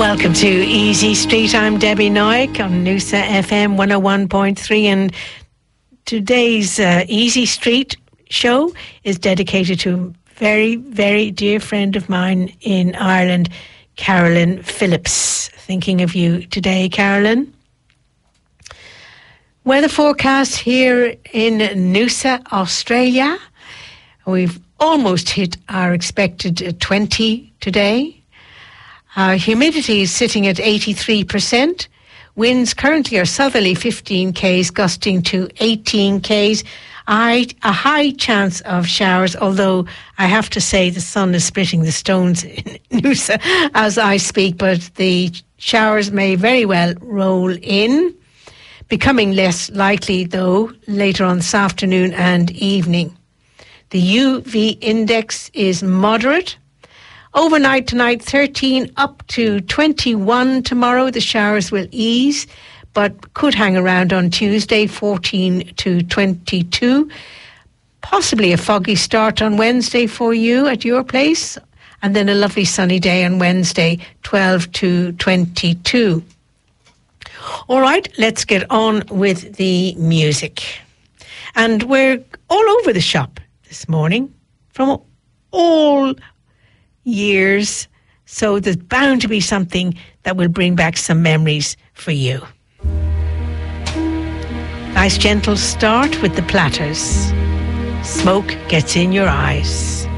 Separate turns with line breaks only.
Welcome to Easy Street. I'm Debbie Noyk on Noosa FM 101.3, and today's Easy Street show is dedicated to a very, very dear friend of mine in Ireland, Carolyn Phillips. Thinking of you today, Carolyn. Weather forecast here in Noosa, Australia. We've almost hit our expected 20 today. Humidity is sitting at 83%. Winds currently are southerly 15 k's, gusting to 18 k's. A high chance of showers, although I have to say the sun is splitting the stones in Noosa as I speak, but the showers may very well roll in, becoming less likely, though, later on this afternoon and evening. The UV index is moderate. Overnight tonight, 13 up to 21 tomorrow. The showers will ease, but could hang around on Tuesday, 14 to 22. Possibly a foggy start on Wednesday for you at your place, and then a lovely sunny day on Wednesday, 12 to 22. All right, let's get on with the music. And we're all over the shop this morning from all years, so there's bound to be something that will bring back some memories for you. Nice gentle start with the Platters. Smoke Gets in Your Eyes.